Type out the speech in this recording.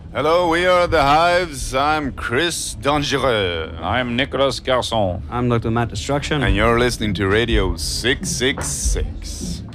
Hello, we are the Hives. I'm Chris Dangereux. I'm Nicolas Garçon. I'm Dr. Matt Destruction. And you're listening to Radio 666.